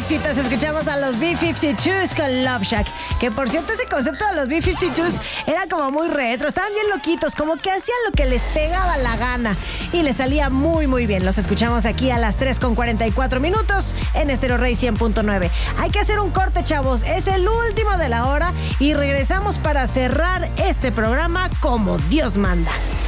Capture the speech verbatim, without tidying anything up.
éxitos. Escuchamos a los B cincuenta y dos con Love Shack. Que por cierto, ese concepto de los B cincuenta y dos era como muy retro. Estaban bien loquitos, como que hacían lo que les pegaba la gana. Y les salía muy, muy bien. Los escuchamos aquí a las tres con cuarenta y cuatro minutos en Stereo Rey cien punto nueve. Hay que hacer un corte, chavos. Es el último de la hora y regresamos para cerrar este programa como Dios manda.